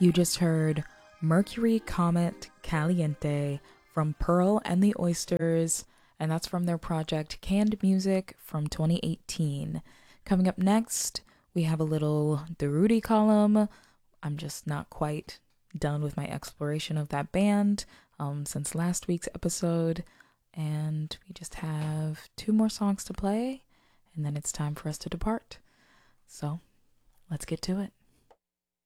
You just heard Mercury Comet Caliente from Pearl and the Oysters, and that's from their project Canned Music from 2018. Coming up next, we have a little Darude column. I'm just not quite done with my exploration of that band since last week's episode, and we just have 2 more songs to play, and then it's time for us to depart. So, let's get to it.